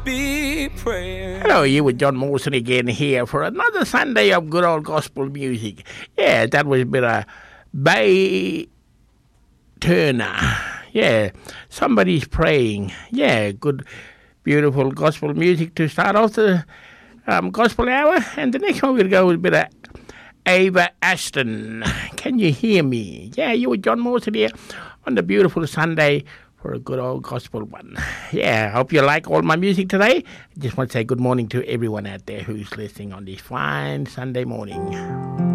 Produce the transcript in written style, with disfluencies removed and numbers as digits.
be praying. Hello, you with John Mawson again here for another Sunday of good old gospel music. Yeah, that was a bit of Bay Turner. Yeah, somebody's praying. Yeah, good, beautiful gospel music to start off the gospel hour. And the next one we'll go with a bit of Ava Ashton. Can you hear me? Yeah, you with John Mawson here on the beautiful Sunday for a good old gospel one. Yeah, I hope you like all my music today. I just want to say good morning to everyone out there who's listening on this fine Sunday morning.